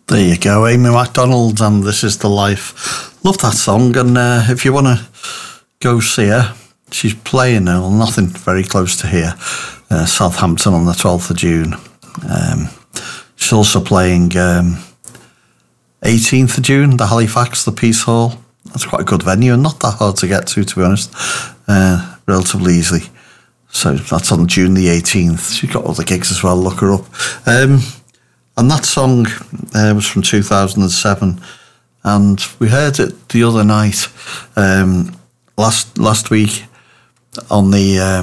There you go, Amy Macdonald, and This Is the Life. Love that song, and if you want to go see her, she's playing nothing very close to here, Southampton on the 12th of June. She's also playing 18th of June, the Halifax, the Peace Hall. That's quite a good venue and not that hard to get to be honest, relatively easily. So that's on June the 18th. She's got other gigs as well, look her up. And that song was from 2007, and we heard it the other night, last week on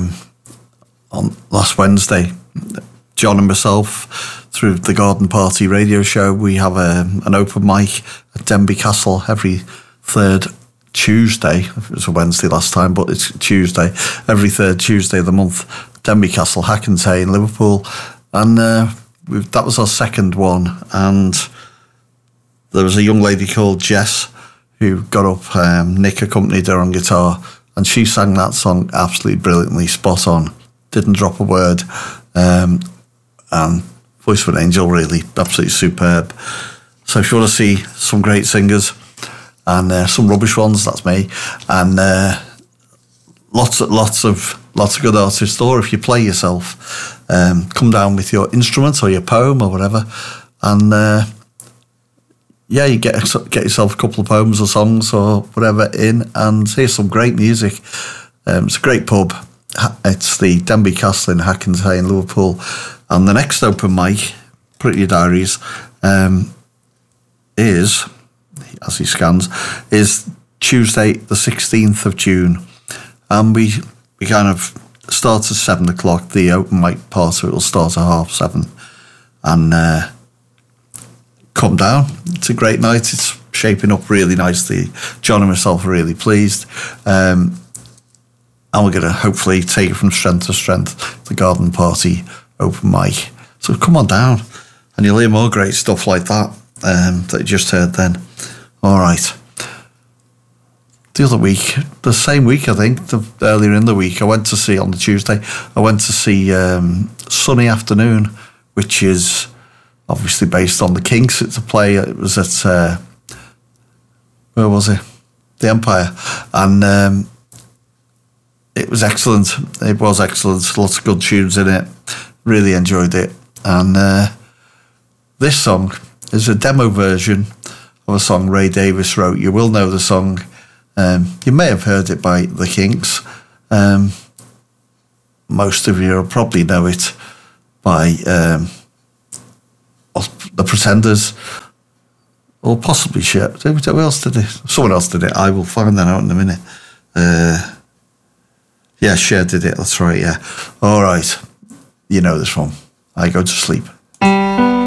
last Wednesday. John and myself, through the Garden Party radio show, we have an open mic at Denby Castle every third Tuesday. It was a Wednesday last time, but it's Tuesday, every third Tuesday of the month. Denby Castle, Hackentay in Liverpool, and that was our second one. And there was a young lady called Jess who got up. Nick accompanied her on guitar, and she sang that song absolutely brilliantly, spot on. Didn't drop a word, and voice of an angel, really, absolutely superb. So if you want to see some great singers and some rubbish ones, that's me, and lots of good artists, or if you play yourself, come down with your instrument or your poem or whatever, and you get yourself a couple of poems or songs or whatever in, and hear some great music. It's a great pub. It's the Denby Castle in Hackentay in Liverpool, and the next open mic, put it in your diaries, is, as he scans, is Tuesday the 16th of June, and we kind of start at 7 o'clock. The open mic part of it will start at 7:30, and come down. It's a great night. It's shaping up really nicely. John and myself are really pleased, and we're going to hopefully take it from strength to strength, the Garden Party open mic. So come on down, and you'll hear more great stuff like that that you just heard then. All right. The other week, the same week, I think, earlier in the week, on the Tuesday, I went to see Sunny Afternoon, which is obviously based on the Kinks. It's a play. It was at, where was it? The Empire. And it was excellent. It was excellent. Lots of good tunes in it. Really enjoyed it. And this song is a demo version of a song Ray Davies wrote. You will know the song. You may have heard it by the Kinks. Most of you will probably know it by the Pretenders, or possibly Cher. Who else did it? Someone else did it. I will find that out in a minute. Cher did it. That's right. Yeah. All right. You know this one. I Go to Sleep.